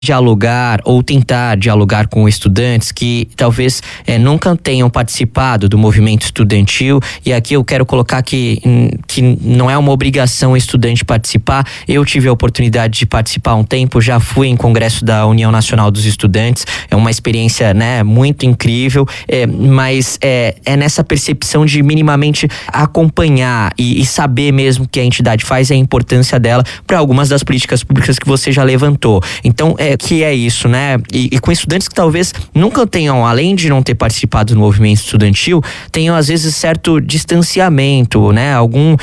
dialogar ou tentar dialogar com estudantes que talvez nunca tenham participado do movimento estudantil, e aqui eu quero colocar que não é uma obrigação o estudante participar. Eu tive a oportunidade de participar há um tempo, já fui em congresso da União Nacional dos Estudantes, é uma experiência, né, muito incrível, mas é nessa percepção de minimamente acompanhar e saber mesmo o que a entidade faz e a importância dela para algumas das políticas públicas que você já levantou. Então, que é isso, né? E com estudantes que talvez nunca tenham, além de não ter participado do movimento estudantil, tenham às vezes certo distanciamento, né? Algum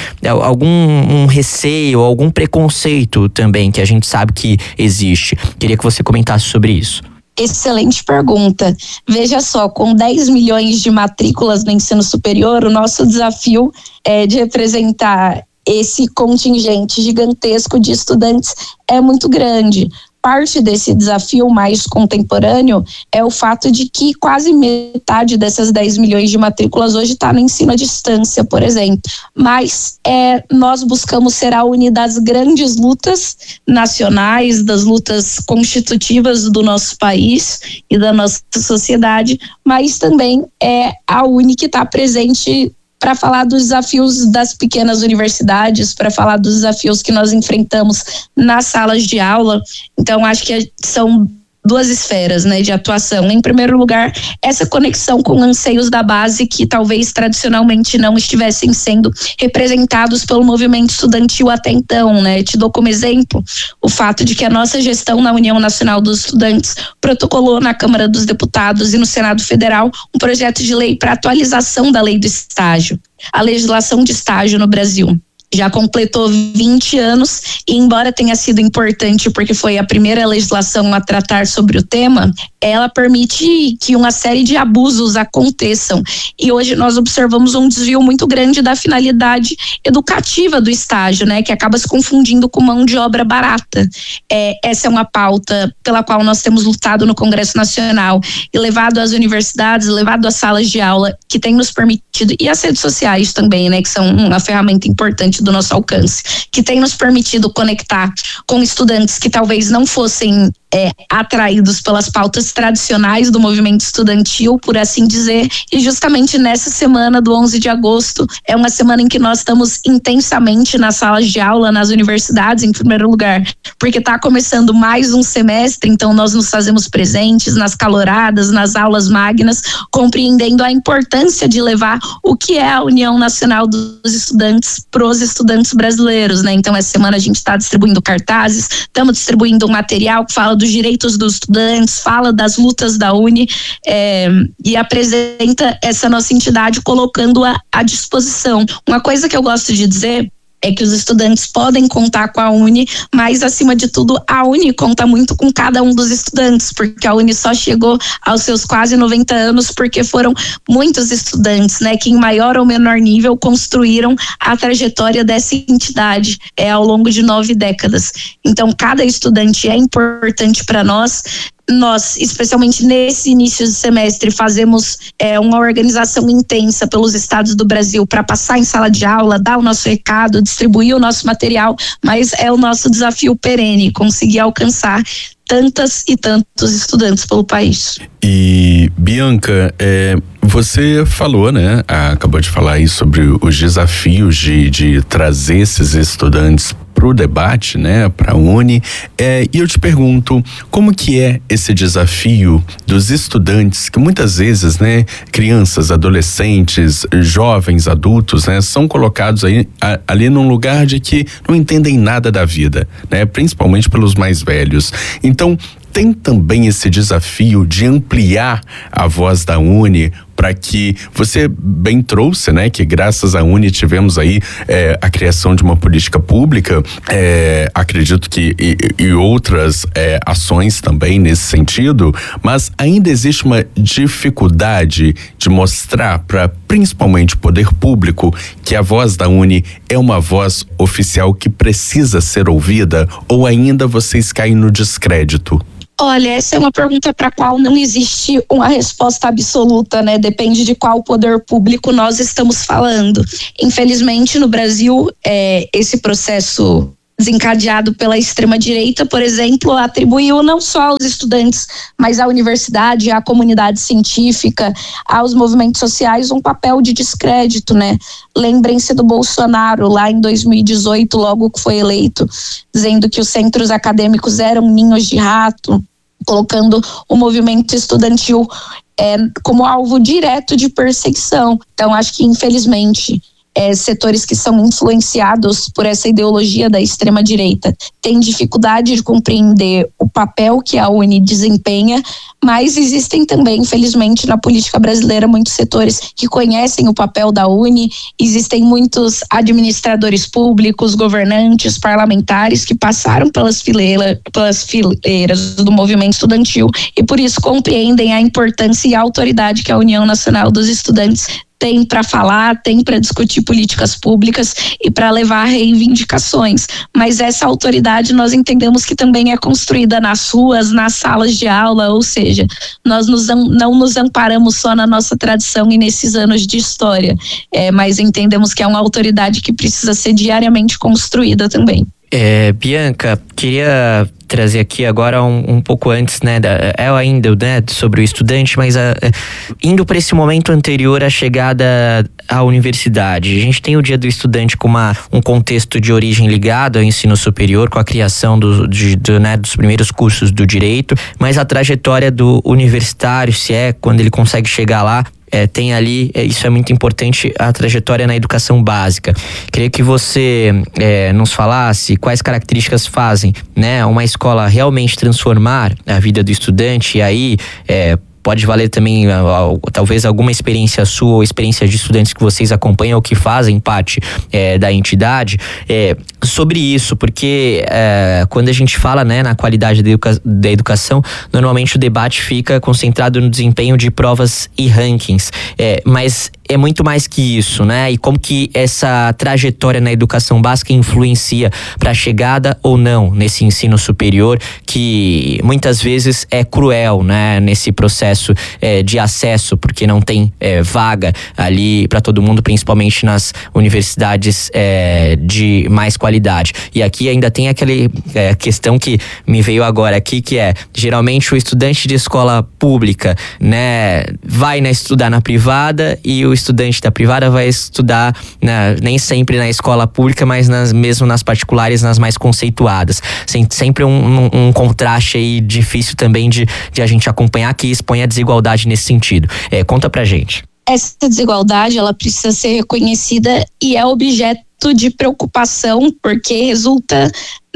receio, algum preconceito também, que a gente sabe que existe. Queria que você comentasse sobre isso. Excelente pergunta. Veja só, com 10 milhões de matrículas no ensino superior, o nosso desafio de representar esse contingente gigantesco de estudantes é muito grande. Parte desse desafio mais contemporâneo é o fato de que quase metade dessas 10 milhões de matrículas hoje está no ensino à distância, por exemplo. Mas nós buscamos ser a UNE das grandes lutas nacionais, das lutas constitutivas do nosso país e da nossa sociedade, mas também é a UNE que está presente para falar dos desafios das pequenas universidades, para falar dos desafios que nós enfrentamos nas salas de aula. Então, acho que são duas esferas, né, de atuação. Em primeiro lugar, essa conexão com anseios da base que talvez tradicionalmente não estivessem sendo representados pelo movimento estudantil até então, né? Te dou como exemplo o fato de que a nossa gestão na União Nacional dos Estudantes protocolou na Câmara dos Deputados e no Senado Federal um projeto de lei para atualização da lei do estágio, a legislação de estágio no Brasil. Já completou 20 anos e, embora tenha sido importante porque foi a primeira legislação a tratar sobre o tema, ela permite que uma série de abusos aconteçam. E hoje nós observamos um desvio muito grande da finalidade educativa do estágio, né, que acaba se confundindo com mão de obra barata. Essa é uma pauta pela qual nós temos lutado no Congresso Nacional e levado às universidades, levado às salas de aula, que tem nos permitido, e às redes sociais também, né, que são uma ferramenta importante do nosso alcance, que tem nos permitido conectar com estudantes que talvez não fossem atraídos pelas pautas tradicionais do movimento estudantil, por assim dizer, e justamente nessa semana do 11 de agosto é uma semana em que nós estamos intensamente nas salas de aula, nas universidades, em primeiro lugar, porque está começando mais um semestre, então nós nos fazemos presentes nas caloradas, nas aulas magnas, compreendendo a importância de levar o que é a União Nacional dos Estudantes para os estudantes brasileiros, né? Então essa semana a gente está distribuindo cartazes, estamos distribuindo um material que fala dos direitos dos estudantes, fala das lutas da UNE e apresenta essa nossa entidade colocando-a à disposição. Uma coisa que eu gosto de dizer é que os estudantes podem contar com a UNE, mas acima de tudo a UNE conta muito com cada um dos estudantes, porque a UNE só chegou aos seus quase 90 anos porque foram muitos estudantes, né, que em maior ou menor nível construíram a trajetória dessa entidade ao longo de 9 décadas. Então cada estudante é importante para nós. Nós, especialmente nesse início de semestre, fazemos uma organização intensa pelos estados do Brasil para passar em sala de aula, dar o nosso recado, distribuir o nosso material, mas é o nosso desafio perene, conseguir alcançar tantas e tantos estudantes pelo país. E, Bianca, você falou, né? Acabou de falar aí sobre os desafios de trazer esses estudantes para o debate, né, para a UNE, e eu te pergunto, como que é esse desafio dos estudantes, que muitas vezes, né, crianças, adolescentes, jovens, adultos, né, são colocados aí, ali num lugar de que não entendem nada da vida, né, principalmente pelos mais velhos. Então, tem também esse desafio de ampliar a voz da UNE para que você bem trouxe, né, que graças à UNE tivemos aí a criação de uma política pública, acredito que e outras ações também nesse sentido, mas ainda existe uma dificuldade de mostrar para principalmente o poder público que a voz da UNE é uma voz oficial que precisa ser ouvida, ou ainda vocês caem no descrédito? Olha, essa é uma pergunta para a qual não existe uma resposta absoluta, né? Depende de qual poder público nós estamos falando. Infelizmente, no Brasil, esse processo desencadeado pela extrema-direita, por exemplo, atribuiu não só aos estudantes, mas à universidade, à comunidade científica, aos movimentos sociais, um papel de descrédito, né? Lembrem-se do Bolsonaro, lá em 2018, logo que foi eleito, dizendo que os centros acadêmicos eram ninhos de rato, colocando o movimento estudantil como alvo direto de perseguição. Então, acho que, infelizmente, setores que são influenciados por essa ideologia da extrema-direita têm dificuldade de compreender o papel que a UNE desempenha, mas existem também, infelizmente, na política brasileira, muitos setores que conhecem o papel da UNE, existem muitos administradores públicos, governantes, parlamentares que passaram pelas fileiras do movimento estudantil e por isso compreendem a importância e a autoridade que a União Nacional dos Estudantes tem para falar, tem para discutir políticas públicas e para levar reivindicações. Mas essa autoridade nós entendemos que também é construída nas ruas, nas salas de aula, ou seja, nós não nos amparamos só na nossa tradição e nesses anos de história, mas entendemos que é uma autoridade que precisa ser diariamente construída também. Bianca, queria trazer aqui agora um pouco antes, né, ainda, né, sobre o estudante, mas indo para esse momento anterior à chegada à universidade. A gente tem o Dia do Estudante com um contexto de origem ligado ao ensino superior, com a criação dos primeiros cursos do direito, mas a trajetória do universitário, quando ele consegue chegar lá, tem ali, isso é muito importante, a trajetória na educação básica. Queria que você nos falasse quais características fazem, né, uma escola realmente transformar a vida do estudante, e aí pode valer também talvez alguma experiência sua ou experiência de estudantes que vocês acompanham ou que fazem parte da entidade, sobre isso, porque quando a gente fala, né, na qualidade da educação, normalmente o debate fica concentrado no desempenho de provas e rankings, mas é muito mais que isso, né? E como que essa trajetória na educação básica influencia para a chegada ou não nesse ensino superior, que muitas vezes é cruel, né? Nesse processo de acesso, porque não tem vaga ali para todo mundo, principalmente nas universidades de mais qualidade. E aqui ainda tem aquela questão que me veio agora aqui, que geralmente o estudante de escola pública, né, vai estudar na privada, e o estudante da privada vai estudar nem sempre na escola pública, mas mesmo nas particulares, nas mais conceituadas. Sempre um contraste aí difícil também de a gente acompanhar, que expõe a desigualdade nesse sentido. Conta pra gente. Essa desigualdade, ela precisa ser reconhecida e é objeto de preocupação, porque resulta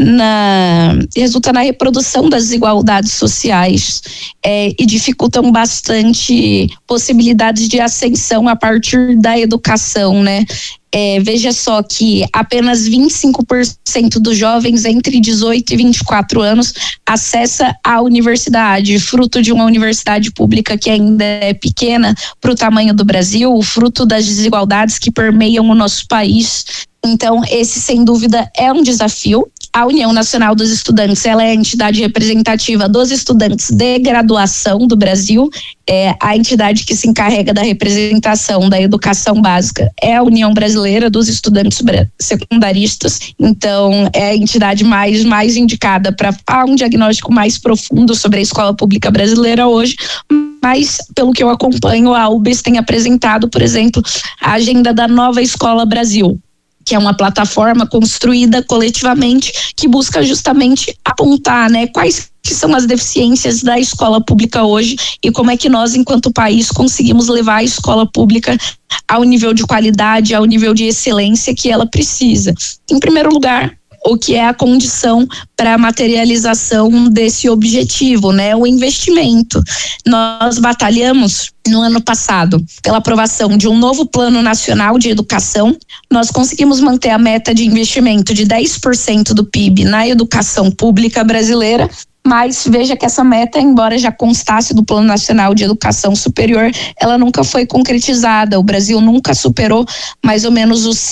na reprodução das desigualdades sociais e dificultam bastante possibilidades de ascensão a partir da educação, né? Veja só que apenas 25% dos jovens entre 18 e 24 anos acessa a universidade, fruto de uma universidade pública que ainda é pequena para o tamanho do Brasil, fruto das desigualdades que permeiam o nosso país. Então, esse, sem dúvida, é um desafio. A União Nacional dos Estudantes, ela é a entidade representativa dos estudantes de graduação do Brasil. A entidade que se encarrega da representação da educação básica é a União Brasileira dos Estudantes Secundaristas. Então, é a entidade mais indicada para um diagnóstico mais profundo sobre a escola pública brasileira hoje. Mas, pelo que eu acompanho, a UBS tem apresentado, por exemplo, a agenda da Nova Escola Brasil, que é uma plataforma construída coletivamente que busca justamente apontar, né, quais que são as deficiências da escola pública hoje e como é que nós, enquanto país, conseguimos levar a escola pública ao nível de qualidade, ao nível de excelência que ela precisa. Em primeiro lugar, o que é a condição para a materialização desse objetivo, né? O investimento. Nós batalhamos no ano passado pela aprovação de um novo Plano Nacional de Educação. Nós conseguimos manter a meta de investimento de 10% do PIB na educação pública brasileira, mas veja que essa meta, embora já constasse do Plano Nacional de Educação Superior, ela nunca foi concretizada. O Brasil nunca superou mais ou menos os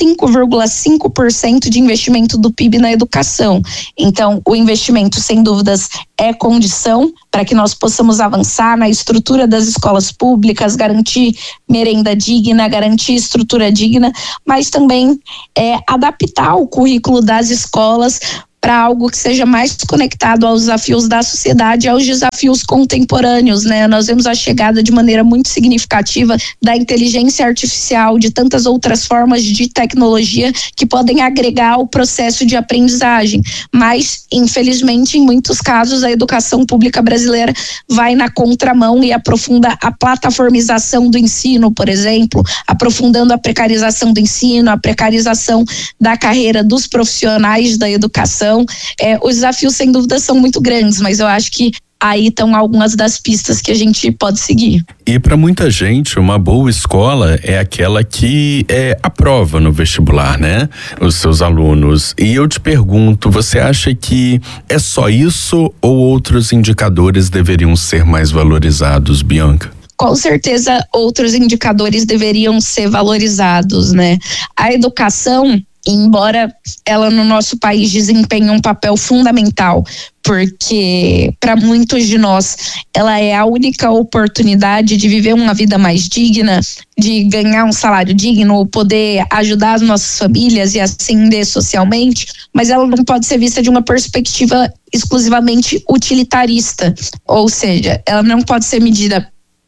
5,5% de investimento do PIB na educação. Então, o investimento, sem dúvidas, é condição para que nós possamos avançar na estrutura das escolas públicas, garantir merenda digna, garantir estrutura digna, mas também adaptar o currículo das escolas para algo que seja mais conectado aos desafios da sociedade, aos desafios contemporâneos, né? Nós vemos a chegada de maneira muito significativa da inteligência artificial, de tantas outras formas de tecnologia que podem agregar o processo de aprendizagem, mas infelizmente em muitos casos a educação pública brasileira vai na contramão e aprofunda a plataformização do ensino, por exemplo, aprofundando a precarização do ensino, a precarização da carreira dos profissionais da educação. Os desafios, sem dúvida, são muito grandes, mas eu acho que aí estão algumas das pistas que a gente pode seguir. E para muita gente, uma boa escola é aquela que aprova no vestibular, né? Os seus alunos. E eu te pergunto, você acha que é só isso ou outros indicadores deveriam ser mais valorizados, Bianca? Com certeza, outros indicadores deveriam ser valorizados, né? A educação, embora ela no nosso país desempenhe um papel fundamental, porque para muitos de nós ela é a única oportunidade de viver uma vida mais digna, de ganhar um salário digno, poder ajudar as nossas famílias e ascender socialmente, mas ela não pode ser vista de uma perspectiva exclusivamente utilitarista, ou seja, ela não pode ser medida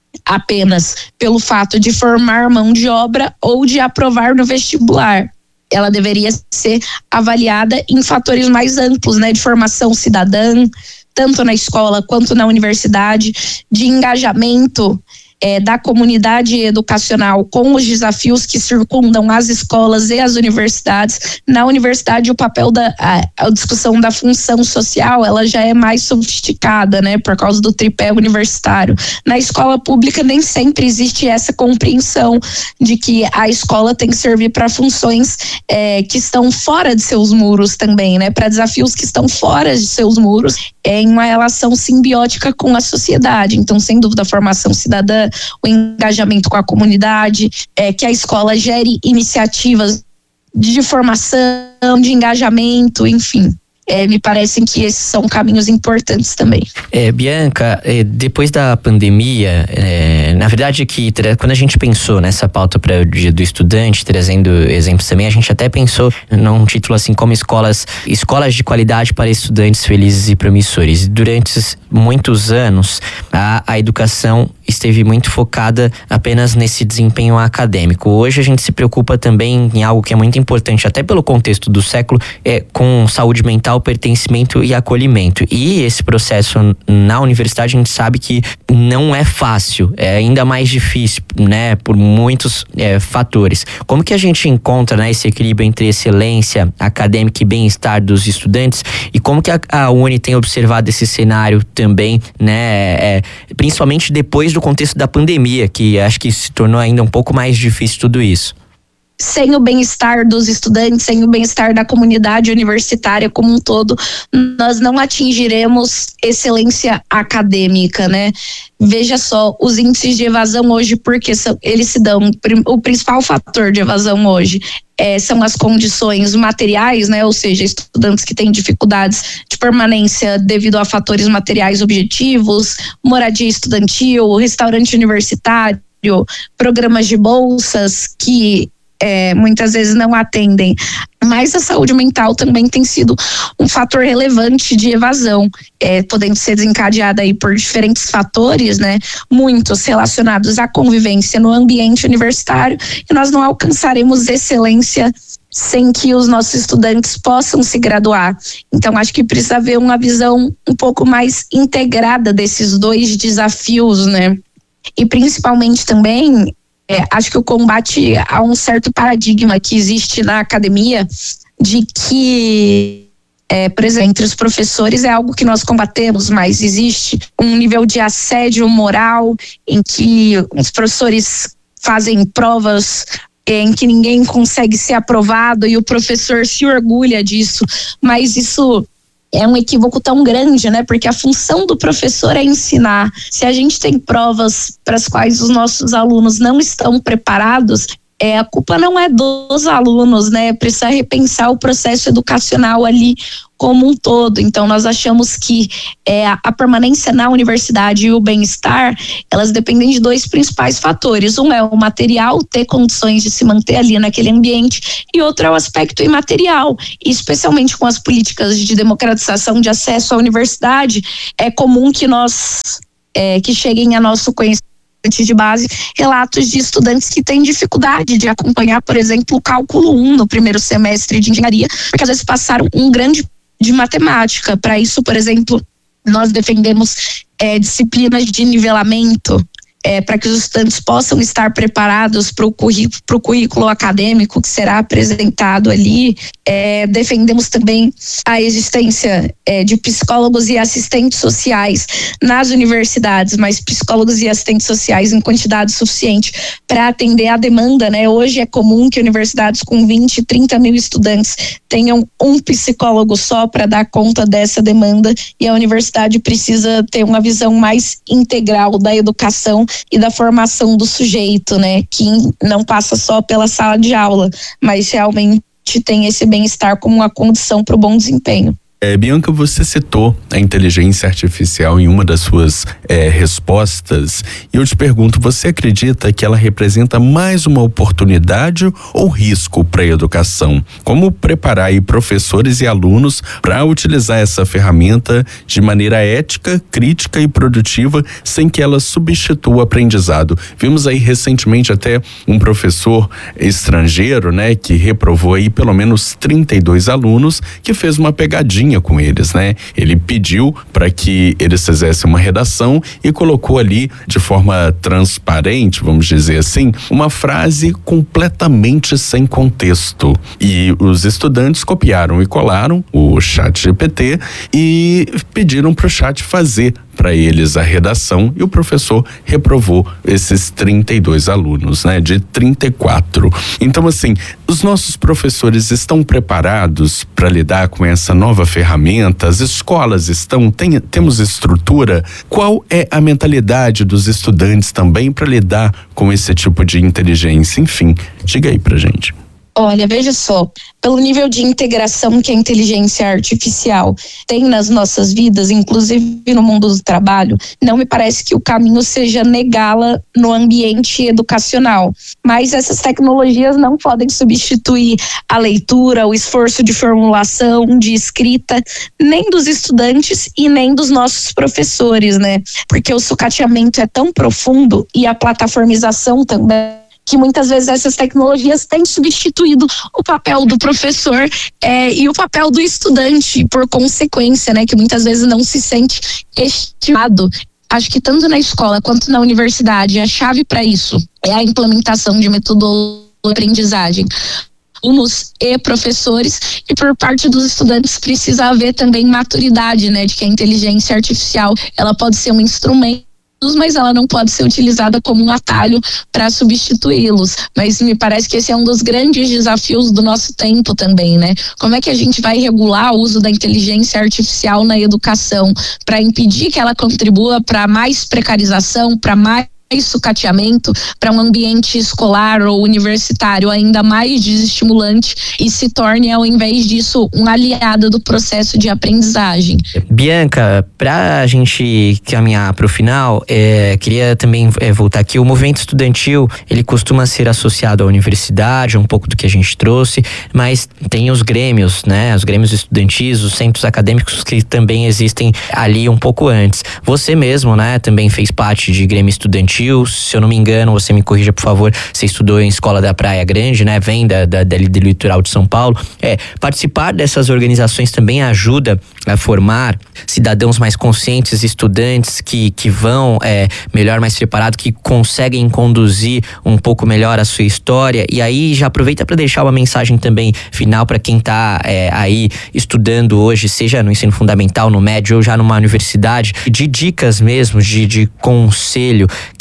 apenas pelo fato de formar mão de obra ou de aprovar no vestibular. Ela deveria ser avaliada em fatores mais amplos, né, de formação cidadã, tanto na escola quanto na universidade, de engajamento da comunidade educacional com os desafios que circundam as escolas e as universidades. Na universidade, o papel a discussão da função social, ela já é mais sofisticada, né, por causa do tripé universitário. Na escola pública, nem sempre existe essa compreensão de que a escola tem que servir para funções que estão fora de seus muros também, né, para desafios que estão fora de seus muros, em uma relação simbiótica com a sociedade. Então, sem dúvida, a formação cidadã, o engajamento com a comunidade, que a escola gere iniciativas de formação, de engajamento, enfim. Me parecem que esses são caminhos importantes também. Bianca, depois da pandemia, na verdade que quando a gente pensou nessa pauta para o Dia do Estudante, trazendo exemplos também, a gente até pensou num título assim como escolas de qualidade para estudantes felizes e promissores. Durante muitos anos, a educação esteve muito focada apenas nesse desempenho acadêmico. Hoje a gente se preocupa também em algo que é muito importante, até pelo contexto do século, com saúde mental, pertencimento e acolhimento. E esse processo na universidade a gente sabe que não é fácil, é ainda mais difícil, né, por muitos fatores. Como que a gente encontra, né, esse equilíbrio entre excelência acadêmica e bem-estar dos estudantes, e como que a Uni tem observado esse cenário também, né, principalmente depois do contexto da pandemia, que acho que se tornou ainda um pouco mais difícil tudo isso? Sem o bem-estar dos estudantes, sem o bem-estar da comunidade universitária como um todo, nós não atingiremos excelência acadêmica, né? Veja só, os índices de evasão hoje, porque eles se dão, o principal fator de evasão hoje são as condições materiais, né? Ou seja, estudantes que têm dificuldades de permanência devido a fatores materiais objetivos, moradia estudantil, restaurante universitário, programas de bolsas que muitas vezes não atendem. Mas a saúde mental também tem sido um fator relevante de evasão, podendo ser desencadeada aí por diferentes fatores, né? Muitos relacionados à convivência no ambiente universitário, e nós não alcançaremos excelência sem que os nossos estudantes possam se graduar. Então, acho que precisa haver uma visão um pouco mais integrada desses dois desafios, né? E principalmente também acho que o combate a um certo paradigma que existe na academia de que, por exemplo, entre os professores é algo que nós combatemos, mas existe um nível de assédio moral em que os professores fazem provas em que ninguém consegue ser aprovado e o professor se orgulha disso, mas isso é um equívoco tão grande, né? Porque a função do professor é ensinar. Se a gente tem provas para as quais os nossos alunos não estão preparados, a culpa não é dos alunos, né? Precisa repensar o processo educacional ali como um todo. Então, nós achamos que a permanência na universidade e o bem-estar, elas dependem de dois principais fatores. Um é o material, ter condições de se manter ali naquele ambiente, e outro é o aspecto imaterial. E especialmente com as políticas de democratização de acesso à universidade, é comum que que cheguem a nosso conhecimento de base, relatos de estudantes que têm dificuldade de acompanhar, por exemplo, o cálculo 1 no primeiro semestre de engenharia, porque às vezes passaram um grande de matemática. Para isso, por exemplo, nós defendemos disciplinas de nivelamento, para que os estudantes possam estar preparados para o currículo acadêmico que será apresentado ali. Defendemos também a existência de psicólogos e assistentes sociais nas universidades, mas psicólogos e assistentes sociais em quantidade suficiente para atender a demanda, né? Hoje é comum que universidades com 20, 30 mil estudantes tenham um psicólogo só para dar conta dessa demanda, e a universidade precisa ter uma visão mais integral da educação e da formação do sujeito, né? Que não passa só pela sala de aula, mas realmente tem esse bem-estar como uma condição para o bom desempenho. Bianca, você citou a inteligência artificial em uma das suas respostas, e eu te pergunto, você acredita que ela representa mais uma oportunidade ou risco para a educação? Como preparar aí professores e alunos para utilizar essa ferramenta de maneira ética, crítica e produtiva, sem que ela substitua o aprendizado? Vimos aí recentemente até um professor estrangeiro, né, que reprovou aí pelo menos 32 alunos, que fez uma pegadinha com eles, né? Ele pediu para que eles fizessem uma redação e colocou ali de forma transparente, vamos dizer assim, uma frase completamente sem contexto. E os estudantes copiaram e colaram o ChatGPT e pediram para o chat fazer para eles a redação, e o professor reprovou esses 32 alunos, né, de 34. Então, assim, os nossos professores estão preparados para lidar com essa nova ferramenta? As escolas temos estrutura? Qual é a mentalidade dos estudantes também para lidar com esse tipo de inteligência? Enfim, diga aí pra gente. Olha, veja só, pelo nível de integração que a inteligência artificial tem nas nossas vidas, inclusive no mundo do trabalho, não me parece que o caminho seja negá-la no ambiente educacional. Mas essas tecnologias não podem substituir a leitura, o esforço de formulação, de escrita, nem dos estudantes e nem dos nossos professores, né? Porque o sucateamento é tão profundo e a plataformização também, que muitas vezes essas tecnologias têm substituído o papel do professor e o papel do estudante, por consequência, né, que muitas vezes não se sente estimado. Acho que tanto na escola quanto na universidade, a chave para isso é a implementação de metodologia de aprendizagem. Alunos e professores, e por parte dos estudantes precisa haver também maturidade, né, de que a inteligência artificial, ela pode ser um instrumento, mas ela não pode ser utilizada como um atalho para substituí-los. Mas me parece que esse é um dos grandes desafios do nosso tempo também, né? Como é que a gente vai regular o uso da inteligência artificial na educação para impedir que ela contribua para mais precarização, para mais sucateamento, para um ambiente escolar ou universitário ainda mais desestimulante e se torne, ao invés disso, um aliado do processo de aprendizagem. Bianca, para a gente caminhar para o final, queria também voltar aqui. O movimento estudantil, ele costuma ser associado à universidade, um pouco do que a gente trouxe, mas tem os grêmios, né? Os grêmios estudantis, os centros acadêmicos que também existem ali um pouco antes. Você mesmo, né, também fez parte de grêmio estudantil. Se eu não me engano, você me corrija, por favor, você estudou em Escola da Praia Grande, né? Vem do litoral de São Paulo. Participar dessas organizações também ajuda a formar cidadãos mais conscientes, estudantes que vão melhor, mais preparados, que conseguem conduzir um pouco melhor a sua história. E aí já aproveita para deixar uma mensagem também final para quem está aí estudando hoje, seja no ensino fundamental, no médio ou já numa universidade, de dicas mesmo, de conselho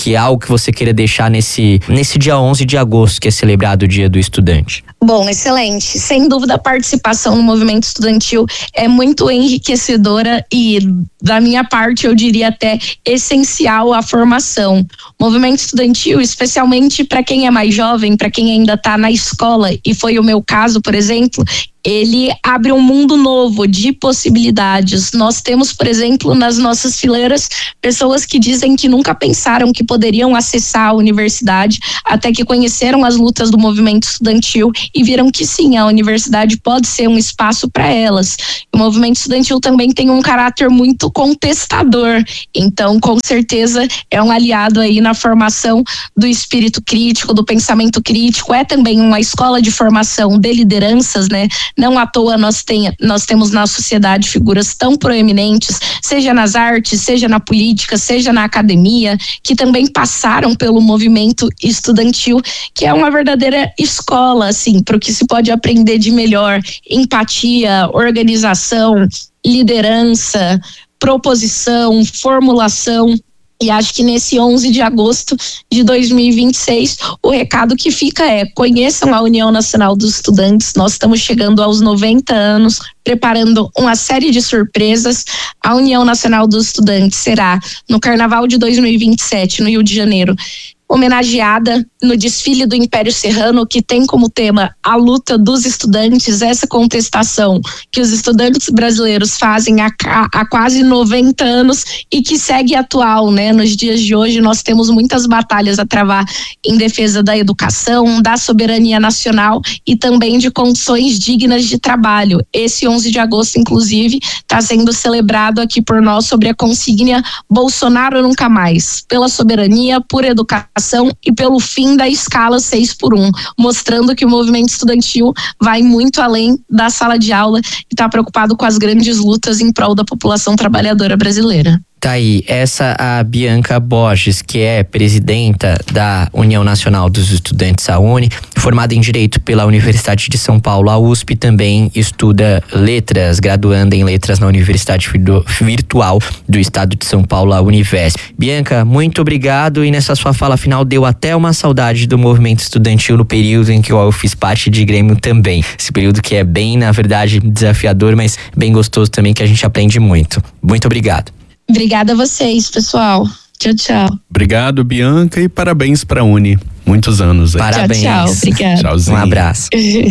que é algo que você queira deixar nesse dia 11 de agosto, que é celebrado o Dia do Estudante? Bom, excelente. Sem dúvida, a participação no movimento estudantil é muito enriquecedora e, da minha parte, eu diria até essencial à formação. O movimento estudantil, especialmente para quem é mais jovem, para quem ainda está na escola, e foi o meu caso, por exemplo, ele abre um mundo novo de possibilidades. Nós temos, por exemplo, nas nossas fileiras, pessoas que dizem que nunca pensaram que poderiam acessar a universidade, até que conheceram as lutas do movimento estudantil e viram que sim, a universidade pode ser um espaço para elas. O movimento estudantil também tem um caráter muito contestador, então com certeza é um aliado aí na formação do espírito crítico, do pensamento crítico. É também uma escola de formação de lideranças, né? Não à toa nós temos na sociedade figuras tão proeminentes, seja nas artes, seja na política, seja na academia, que também passaram pelo movimento estudantil, que é uma verdadeira escola, assim, para o que se pode aprender de melhor: empatia, organização, liderança, proposição, formulação. E acho que nesse 11 de agosto de 2026, o recado que fica é: conheçam a União Nacional dos Estudantes. Nós estamos chegando aos 90 anos, preparando uma série de surpresas. A União Nacional dos Estudantes será no Carnaval de 2027, no Rio de Janeiro, homenageada no desfile do Império Serrano, que tem como tema a luta dos estudantes, essa contestação que os estudantes brasileiros fazem há quase 90 anos e que segue atual, né? Nos dias de hoje nós temos muitas batalhas a travar em defesa da educação, da soberania nacional e também de condições dignas de trabalho. Esse 11 de agosto, inclusive, está sendo celebrado aqui por nós sobre a consígnia Bolsonaro nunca mais, pela soberania, por educação e pelo fim da escala 6x1, mostrando que o movimento estudantil vai muito além da sala de aula e está preocupado com as grandes lutas em prol da população trabalhadora brasileira. Tá aí, essa a Bianca Borges, que é presidenta da União Nacional dos Estudantes, a UNE, formada em Direito pela Universidade de São Paulo, a USP, também estuda letras, graduanda em letras na Universidade Virtual do Estado de São Paulo, a Univesp. Bianca, muito obrigado, e nessa sua fala final deu até uma saudade do movimento estudantil no período em que eu fiz parte de Grêmio também. Esse período que é bem, na verdade, desafiador, mas bem gostoso também, que a gente aprende muito. Muito obrigado. Obrigada a vocês, pessoal. Tchau, tchau. Obrigado, Bianca, e parabéns pra Uni. Muitos anos aí. Parabéns. Tchau, tchau. Obrigada. Tchauzinho. Um abraço.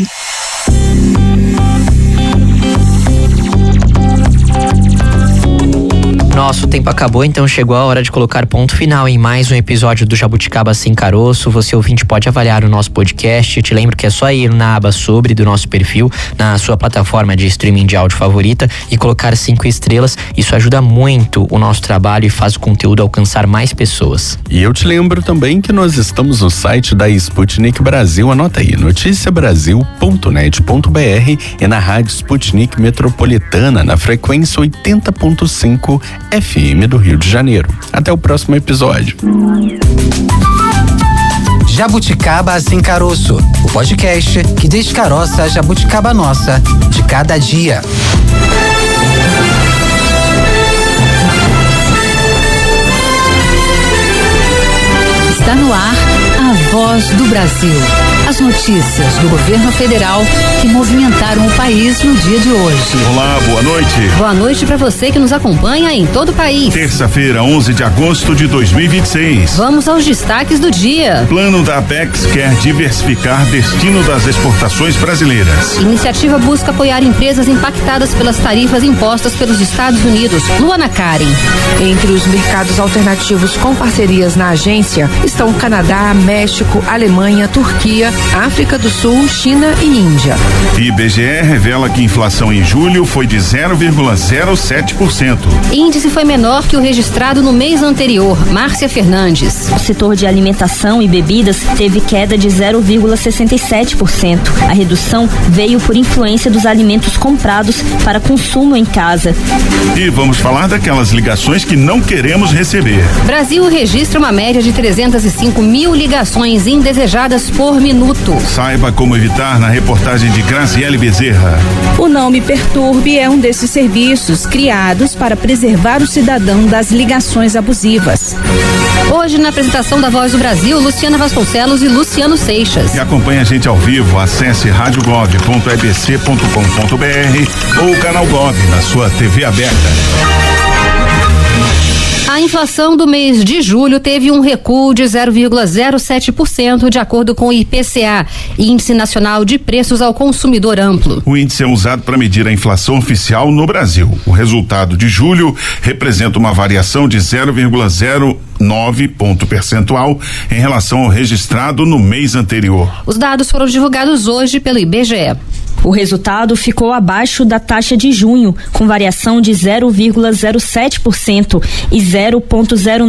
Nosso tempo acabou, então chegou a hora de colocar ponto final em mais um episódio do Jabuticaba Sem Caroço. Você, ouvinte, pode avaliar o nosso podcast. Eu te lembro que é só ir na aba sobre do nosso perfil, na sua plataforma de streaming de áudio favorita, e colocar 5 estrelas. Isso ajuda muito o nosso trabalho e faz o conteúdo alcançar mais pessoas. E eu te lembro também que nós estamos no site da Sputnik Brasil. Anota aí, noticiabrasil.net.br, e na rádio Sputnik Metropolitana, na frequência 80.5 FM do Rio de Janeiro. Até o próximo episódio. Jabuticaba Sem Caroço, o podcast que descaroça a jabuticaba nossa de cada dia. Está no ar a Voz do Brasil. As notícias do governo federal que movimentaram o país no dia de hoje. Olá, boa noite. Boa noite para você que nos acompanha em todo o país. Terça-feira, 11 de agosto de 2026. Vamos aos destaques do dia. Plano da Apex quer diversificar destino das exportações brasileiras. Iniciativa busca apoiar empresas impactadas pelas tarifas impostas pelos Estados Unidos. Luana Karen. Entre os mercados alternativos com parcerias na agência estão Canadá, México, Alemanha, Turquia, África do Sul, China e Índia. IBGE revela que a inflação em julho foi de 0,07%. Índice foi menor que o registrado no mês anterior. Márcia Fernandes. O setor de alimentação e bebidas teve queda de 0,67%. A redução veio por influência dos alimentos comprados para consumo em casa. E vamos falar daquelas ligações que não queremos receber. Brasil registra uma média de 305 mil ligações indesejadas por minuto. produto. Saiba como evitar na reportagem de Graziele Bezerra. O Não Me Perturbe é um desses serviços criados para preservar o cidadão das ligações abusivas. Hoje, na apresentação da Voz do Brasil, Luciana Vasconcelos e Luciano Seixas. E acompanhe a gente ao vivo, acesse radiogov.ebc.com.br ou o canal Gov na sua TV aberta. A inflação do mês de julho teve um recuo de 0,07%, de acordo com o IPCA, Índice Nacional de Preços ao Consumidor Amplo. O índice é usado para medir a inflação oficial no Brasil. O resultado de julho representa uma variação de 0,09 ponto percentual em relação ao registrado no mês anterior. Os dados foram divulgados hoje pelo IBGE. O resultado ficou abaixo da taxa de junho, com variação de 0,07% e 0,09